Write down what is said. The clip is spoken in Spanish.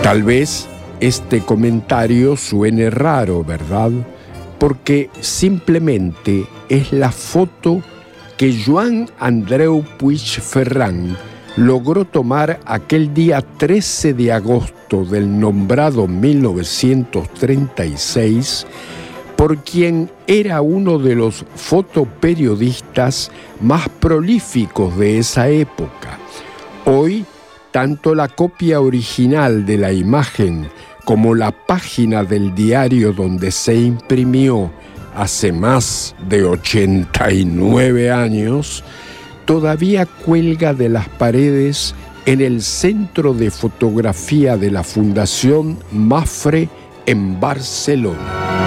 Tal vez este comentario suene raro, ¿verdad? Porque simplemente es la foto que Joan Andreu Puigferrán logró tomar aquel día 13 de agosto del nombrado 1936 por quien era uno de los fotoperiodistas más prolíficos de esa época. Hoy, tanto la copia original de la imagen como la página del diario donde se imprimió hace más de 89 años, todavía cuelga de las paredes en el Centro de Fotografía de la Fundación Mapfre en Barcelona.